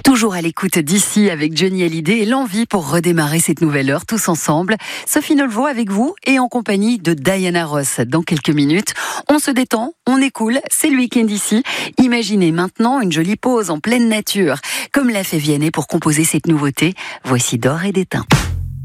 Toujours à l'écoute d'ici avec Johnny Hallyday et l'envie pour redémarrer cette nouvelle heure tous ensemble. Sophie Nolvaud avec vous et en compagnie de Diana Ross. Dans quelques minutes, on se détend, on est cool, c'est le week-end ici. Imaginez maintenant une jolie pause en pleine nature, comme l'a fait Vianney pour composer cette nouveauté. Voici D'or et d'étain.